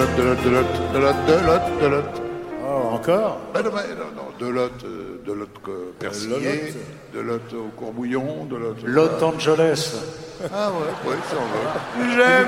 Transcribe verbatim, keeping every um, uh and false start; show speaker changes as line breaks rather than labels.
Delotte, Delotte, Delotte, Delotte, Delotte, Delotte.
Oh, encore?
Ben non, ben non, non, Delotte, euh, Delotte euh, persillé, Delotte au courbouillon, Delotte...
Los Angeles.
Ah ouais, ouais, ça en va.
J'aime